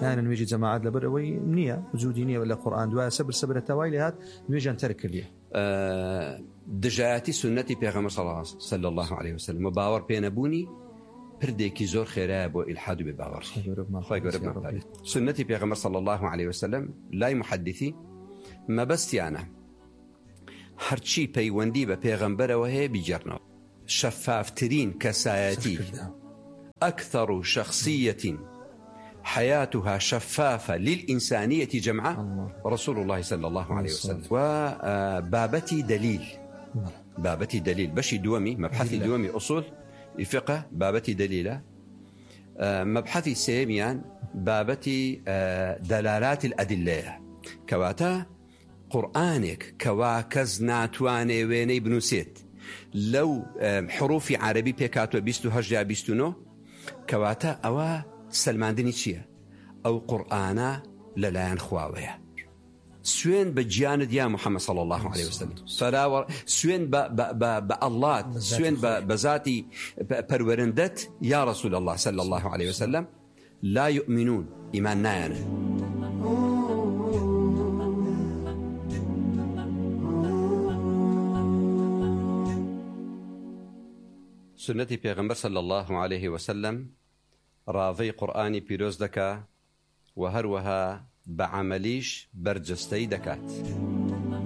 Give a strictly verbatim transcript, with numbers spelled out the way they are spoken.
أحيانا نوێژی جەماعەت لەبەر ئەوەی نییە وجودی نییە لە قورئان دوایە سەبر سەبرە تەوای لێ هات نوێژیان تەرک کردیە. دژایەتی سنەتی پێغەمبەر صلی الله عليه وسلم و باوەڕ پێ نەبوونی پردێکی زۆر خێرایە بۆ ئیلحاد و بێباوەڕ. خۆی گەورە بمانپارێت. سنەتی پێغەمبەر صلی الله عليه وسلم لای محەدیثی مەبەستیانە هەرچی پەیوەندی بە پێغەمبەرەوە هەیە بیجێڕنەوە. شەفافترین کەسایەتی أكثر شخصية حياتها شفافة للإنسانية جمعاء رسول الله صلى الله عليه وسلم. وبابتي دليل بابتي دليل بشي دومي مبحثي دومي أصول فقه بابتي دليلة. مبحثي سيميان بابتي دلالات الأدلة كواتا قرآنك كواكز ناتواني ويني بنوسيت لو حروف عربي بيكاتو بيستو هجا بيستو نو كواتا أوا سلماندني چییە؟ ئەو قورئانە لەلایەن خواوەیە. سوێن بە گیانت یا محەممەد صلی الله عليه وسلم. فراوە سوێن بە ئەڵڵات، سوێن بە ذاتی پەروەرندەت یا رسول الله صلی الله عليه وسلم. لا يؤمنون ئیمان نایەنە. سنەتی پێغەمبەر صلی الله عليه وسلم ڕاوەی قورئانی پیرۆز دەکا و هەروەها بە عەمەلیش بەرجەستەی دەکات.